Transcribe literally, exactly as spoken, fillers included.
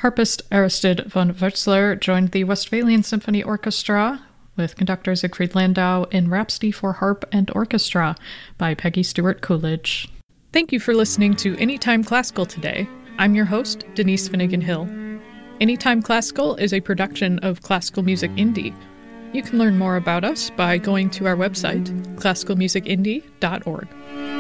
Harpist Aristid von Wurzler joined the Westphalian Symphony Orchestra with conductor Siegfried Landau in Rhapsody for Harp and Orchestra by Peggy Stewart Coolidge. Thank you for listening to Anytime Classical today. I'm your host, Denise Finnegan Hill. Anytime Classical is a production of Classical Music Indie. You can learn more about us by going to our website, classical music indie dot org.